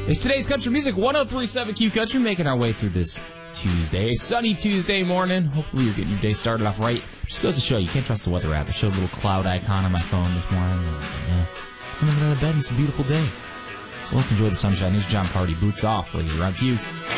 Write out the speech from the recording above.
It's today's country music, 1037 Q Country, making our way through this Tuesday, a sunny Tuesday morning. Hopefully you're getting your day started off right. Just goes to show you can't trust the weather app. It showed a little cloud icon on my phone this morning. I'm in the bed and it's a beautiful day. So let's enjoy the sunshine. Here's John Party, Boots Off, right here on Q.